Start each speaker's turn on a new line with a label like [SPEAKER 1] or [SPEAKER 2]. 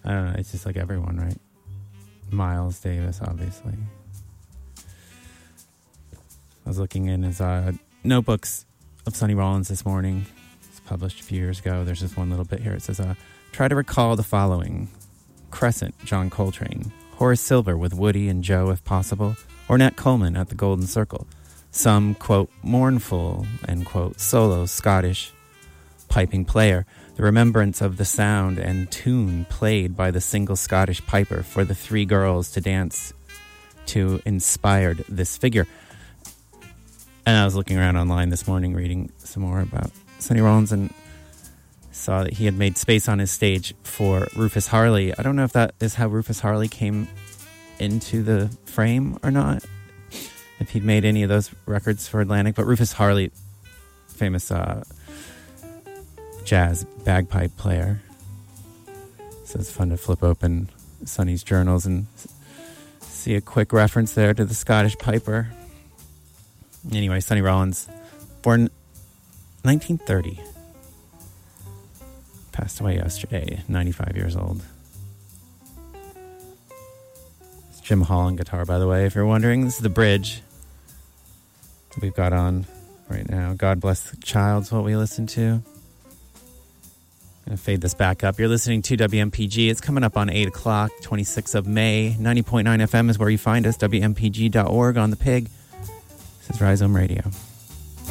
[SPEAKER 1] I don't know. It's just like everyone, right? Miles Davis, obviously. I was looking in his notebooks of Sonny Rollins this morning. It's published a few years ago. There's just one little bit here. It says, try to recall the following. Crescent, John Coltrane. Horace Silver with Woody and Joe, if possible. Ornette Coleman at the Golden Circle. Some, quote, mournful, end quote, solo Scottish piping player. The remembrance of the sound and tune played by the single Scottish piper for the three girls to dance to inspired this figure. And I was looking around online this morning reading some more about Sonny Rollins and saw that he had made space on his stage for Rufus Harley. I don't know if that is how Rufus Harley came into the frame or not, if he'd made any of those records for Atlantic, but Rufus Harley, famous jazz bagpipe player. So it's fun to flip open Sonny's journals and see a quick reference there to the Scottish piper. Anyway, Sonny Rollins, born 1930. Passed away yesterday, 95 years old. It's Jim Hall on guitar, by the way, if you're wondering. This is the bridge that we've got on right now. God Bless the Child's what we listen to. I'm going to fade this back up. You're listening to WMPG. It's coming up on 8 o'clock, 26th of May. 90.9 FM is where you find us, WMPG.org on the Pig. This is Rhizome Radio.